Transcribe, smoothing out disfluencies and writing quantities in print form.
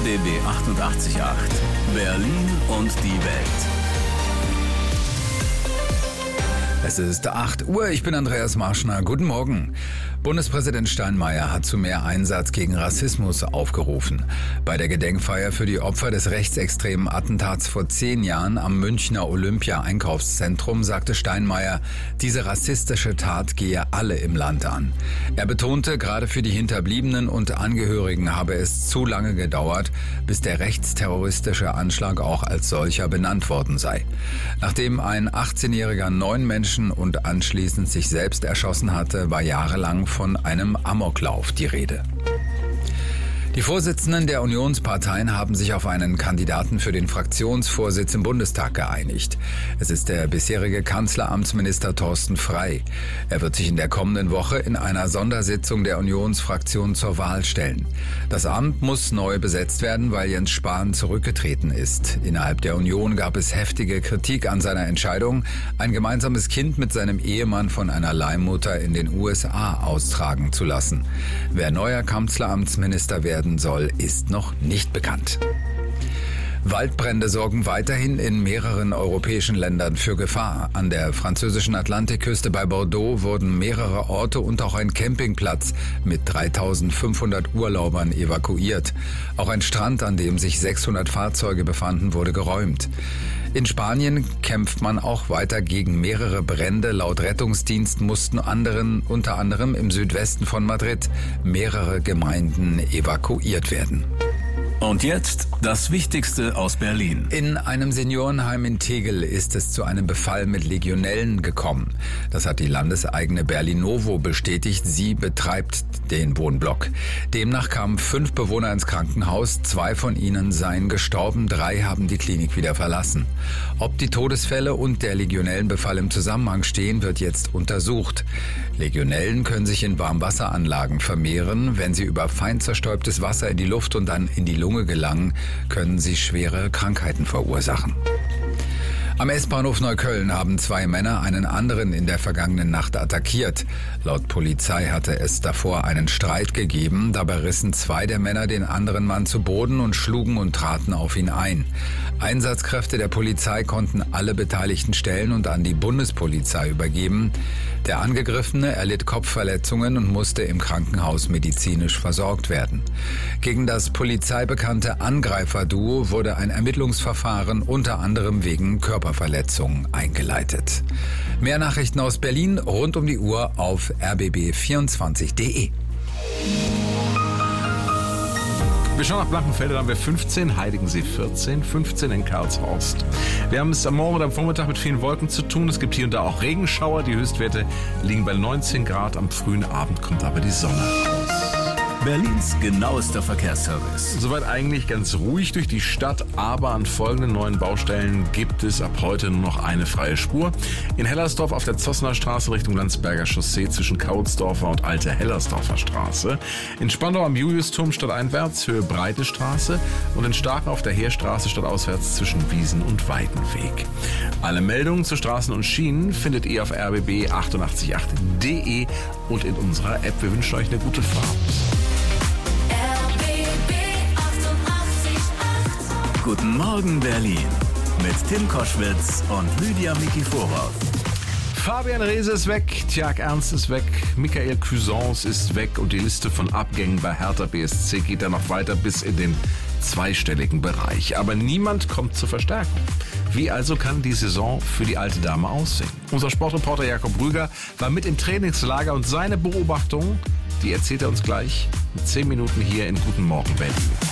RBB 88.8 Berlin und die Welt. Es ist 8 Uhr, ich bin Andreas Marschner. Guten Morgen. Bundespräsident Steinmeier hat zu mehr Einsatz gegen Rassismus aufgerufen. Bei der Gedenkfeier für die Opfer des rechtsextremen Attentats vor 10 Jahren am Münchner Olympia-Einkaufszentrum sagte Steinmeier, diese rassistische Tat gehe alle im Land an. Er betonte, gerade für die Hinterbliebenen und Angehörigen habe es zu lange gedauert, bis der rechtsterroristische Anschlag auch als solcher benannt worden sei. Nachdem ein 18-Jähriger 9 Menschen und anschließend sich selbst erschossen hatte, war jahrelang von einem Amoklauf die Rede. Die Vorsitzenden der Unionsparteien haben sich auf einen Kandidaten für den Fraktionsvorsitz im Bundestag geeinigt. Es ist der bisherige Kanzleramtsminister Thorsten Frey. Er wird sich in der kommenden Woche in einer Sondersitzung der Unionsfraktion zur Wahl stellen. Das Amt muss neu besetzt werden, weil Jens Spahn zurückgetreten ist. Innerhalb der Union gab es heftige Kritik an seiner Entscheidung, ein gemeinsames Kind mit seinem Ehemann von einer Leihmutter in den USA austragen zu lassen. Wer neuer Kanzleramtsminister werden soll, ist noch nicht bekannt. Waldbrände sorgen weiterhin in mehreren europäischen Ländern für Gefahr. An der französischen Atlantikküste bei Bordeaux wurden mehrere Orte und auch ein Campingplatz mit 3.500 Urlaubern evakuiert. Auch ein Strand, an dem sich 600 Fahrzeuge befanden, wurde geräumt. In Spanien kämpft man auch weiter gegen mehrere Brände. Laut Rettungsdienst mussten unter anderem im Südwesten von Madrid mehrere Gemeinden evakuiert werden. Und jetzt das Wichtigste aus Berlin. In einem Seniorenheim in Tegel ist es zu einem Befall mit Legionellen gekommen. Das hat die landeseigene Berlinovo bestätigt. Sie betreibt den Wohnblock. Demnach kamen 5 Bewohner ins Krankenhaus. 2 von ihnen seien gestorben, 3 haben die Klinik wieder verlassen. Ob die Todesfälle und der Legionellenbefall im Zusammenhang stehen, wird jetzt untersucht. Legionellen können sich in Warmwasseranlagen vermehren. Wenn sie über fein zerstäubtes Wasser in die Luft und dann in die Lunge gelangen, können sie schwere Krankheiten verursachen. Am S-Bahnhof Neukölln haben 2 Männer einen anderen in der vergangenen Nacht attackiert. Laut Polizei hatte es davor einen Streit gegeben. Dabei rissen 2 der Männer den anderen Mann zu Boden und schlugen und traten auf ihn ein. Einsatzkräfte der Polizei konnten alle beteiligten Stellen und an die Bundespolizei übergeben. Der Angegriffene erlitt Kopfverletzungen und musste im Krankenhaus medizinisch versorgt werden. Gegen das polizeibekannte Angreiferduo wurde ein Ermittlungsverfahren unter anderem wegen Körperverletzung eingeleitet. Mehr Nachrichten aus Berlin rund um die Uhr auf rbb24.de. Wir schauen nach Blankenfelde, da haben wir 15, Heidigensee 14, 15 in Karlshorst. Wir haben es am Morgen und am Vormittag mit vielen Wolken zu tun. Es gibt hier und da auch Regenschauer. Die Höchstwerte liegen bei 19 Grad. Am frühen Abend kommt aber die Sonne raus. Berlins genauester Verkehrsservice. Soweit eigentlich ganz ruhig durch die Stadt, aber an folgenden neuen Baustellen gibt es ab heute nur noch eine freie Spur. In Hellersdorf auf der Zossener Straße Richtung Landsberger Chaussee zwischen Kautsdorfer und Alte Hellersdorfer Straße. In Spandau am Juliusturm stadteinwärts Höhe Breite Straße und in Staaken auf der Heerstraße stadtauswärts zwischen Wiesen und Weidenweg. Alle Meldungen zu Straßen und Schienen findet ihr auf rbb888.de und in unserer App. Wir wünschen euch eine gute Fahrt. Guten Morgen Berlin mit Tim Koschwitz und Lydia Mikiforov. Fabian Reese ist weg, Tjag Ernst ist weg, Michael Cuisance ist weg und die Liste von Abgängen bei Hertha BSC geht dann noch weiter bis in den zweistelligen Bereich. Aber niemand kommt zur Verstärkung. Wie also kann die Saison für die alte Dame aussehen? Unser Sportreporter Jakob Rüger war mit im Trainingslager und seine Beobachtungen, die erzählt er uns gleich in 10 Minuten hier in Guten Morgen Berlin.